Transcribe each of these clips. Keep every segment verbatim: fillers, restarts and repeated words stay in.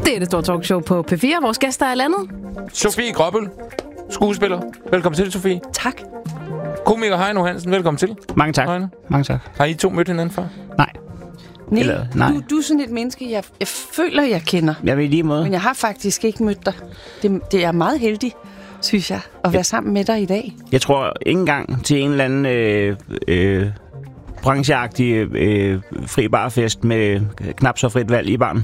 Det er det store talkshow på P fire. Vores gæster er landet. Sofie Gråbøl, skuespiller. Velkommen til, Sofie. Tak. Komiker Heino Hansen, velkommen til. Mange tak. Heino. Mange tak. Har I to mødt hinanden før? Nej. Nej, Eller, nej. Du, du er sådan et menneske, jeg, jeg føler, jeg kender. Jeg vil i lige måde. Men jeg har faktisk ikke mødt dig. Det, det er meget heldigt, synes jeg, at være sammen med dig i dag. Jeg tror ikke engang til en eller anden øh, øh, brancheagtig øh, fri barfest med knap så frit valg i barn.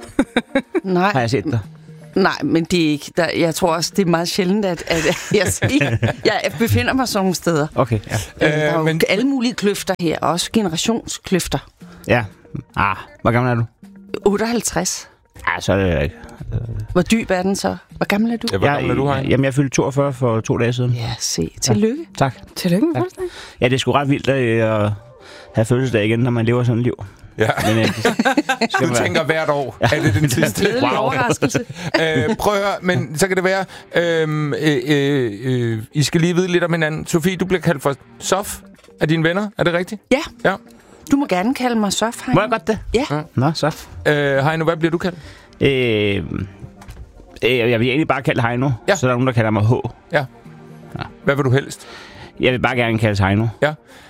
Nej. Har jeg set dig? Nej, men det er ikke. Der, jeg tror også, det er meget sjældent, at, at jeg, jeg befinder mig sådan nogle steder. Okay, ja. Øh, der er jo men- alle mulige kløfter her, også generationskløfter. Ja. Ah, hvor gammel er du? otteoghalvtreds. Ah, så er det ikke. Hvor dyb er den så? Hvor gammel er du? Ja, hvor gammel er du, Heino? Jamen, jeg fyldte toogfyrre for to dage siden. Ja, se. Tillykke. Ja, tak. Tillykke med fødselsdagen. Ja, det er sgu ret vildt at, at have fødselsdag igen, når man lever sådan et liv. Ja. Men, øh, Du tænker hvert år, er det den sidste? Glædelig Wow. overraskelse. øh, prøv at høre, men så kan det være, øhm, øh, øh, øh, I skal lige vide lidt om hinanden. Sofie, du bliver kaldt for Sof af dine venner, er det rigtigt? Ja, Ja. du må gerne kalde mig Sof, Heino. må jeg godt det? Ja. Nå, så. Øh, Heino, hvad bliver du kaldt? Øh, øh, jeg vil egentlig bare kalde Heino, Ja. så der er nogen, der kalder mig H. Ja. Hvad vil du helst? Jeg vil bare gerne kaldes Heino. Ja.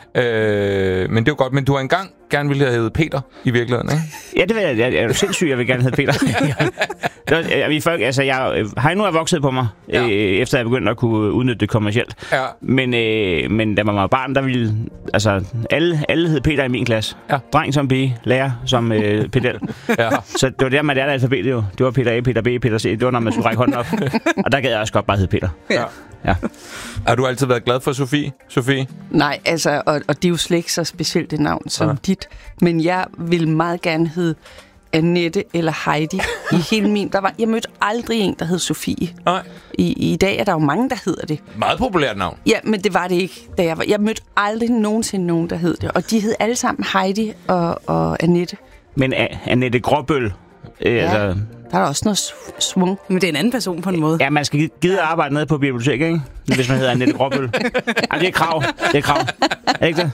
Øh, men det er jo godt, men du har engang gerne ville have heddet Peter i virkeligheden, ikke? Ja, det vil jeg. Jeg er jo sindssyg, jeg vil gerne hedde Peter. Det var, jeg, vi folk, altså, jeg, Heino er vokset på mig, Ja. øh, efter jeg begyndte at kunne udnytte det kommercielt. Ja. Men, øh, men da man var barn, der ville... Altså, alle, alle hed Peter i min klasse. Ja. Dreng som pige, lærer som øh, pedel. Ja. Så det var der, man lærte alfabetet jo. Det var Peter A, Peter B, Peter C. Det var, når man skulle række hånden op. Og der gad jeg også godt bare hedde Peter. Ja. Ja. Har du altid været glad for Sofie? Sofie? Nej, altså, og, og det er jo slet ikke så specielt et navn som Ja. dit. Men jeg vil meget gerne hedde Annette eller Heidi i hele min. Der var, jeg mødte aldrig en, der hed Sofie. Nej. I, I dag er der jo mange, der hedder det. Meget populært navn. Ja, men det var det ikke, da jeg var. Jeg mødte aldrig nogensinde nogen, der hed det. Og de hed alle sammen Heidi og, og Annette. Men A- Annette Gråbøl... Øh, Ja. altså, Der er der også noget sv- svung. Men det er en anden person på en måde. ja, man skal gide at arbejde nede på biblioteket, ikke? Hvis man hedder Annette Gråbøl. Ej, det er krav. Det er krav. Er ikke det?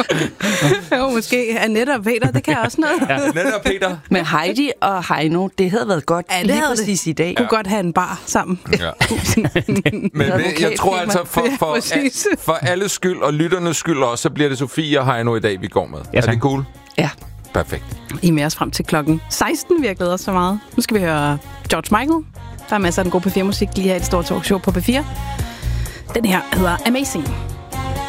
Jo, måske Annette og Peter, det kan også noget. Ja. Annette og Peter. Men Heidi og Heino, det havde været godt Ja, det lige havde det. præcis i dag. Kunne godt have en bar sammen. Ja. Men det, jeg tror altså, for, for, Præcis. for alles skyld og lytternes skyld også, så bliver det Sofie og Heino i dag, vi går med. Ja, er tak. det cool? Ja. Perfekt. I er med os frem til klokken seksten. Vi har glædet os så meget. Nu skal vi høre George Michael. Der er masser af den gode P fire-musik lige her i det store talkshow på P fire. Den her hedder Amazing.